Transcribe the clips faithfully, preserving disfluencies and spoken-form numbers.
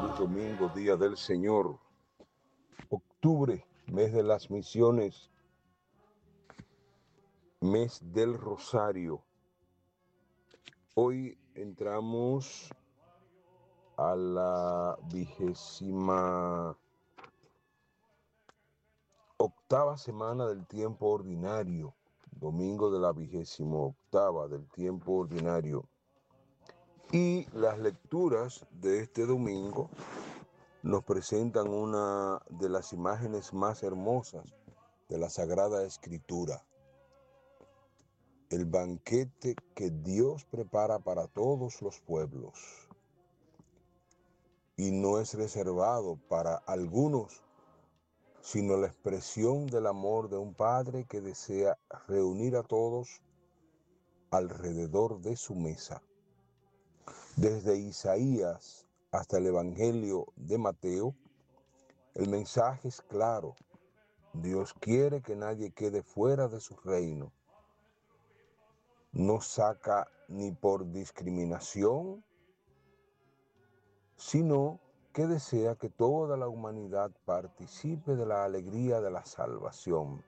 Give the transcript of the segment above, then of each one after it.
Feliz domingo, día del Señor. Octubre, mes de las misiones, mes del Rosario. Hoy entramos a la vigésima octava semana del tiempo ordinario, domingo de la vigésima octava del tiempo ordinario. Y las lecturas de este domingo nos presentan una de las imágenes más hermosas de la Sagrada Escritura. El banquete que Dios prepara para todos los pueblos y no es reservado para algunos, sino la expresión del amor de un padre que desea reunir a todos alrededor de su mesa. Desde Isaías hasta el Evangelio de Mateo, el mensaje es claro. Dios quiere que nadie quede fuera de su reino. No saca ni por discriminación, sino que desea que toda la humanidad participe de la alegría de la salvación.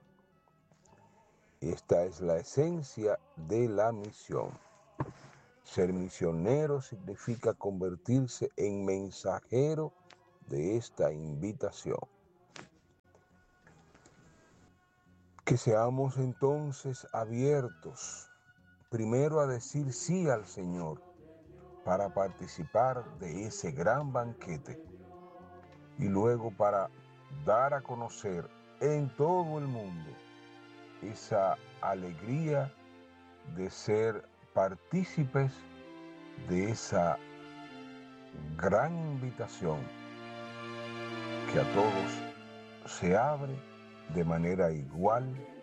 Esta es la esencia de la misión. Ser misionero significa convertirse en mensajero de esta invitación. Que seamos entonces abiertos, primero a decir sí al Señor para participar de ese gran banquete y luego para dar a conocer en todo el mundo esa alegría de ser partícipes de esa gran invitación que a todos se abre de manera igual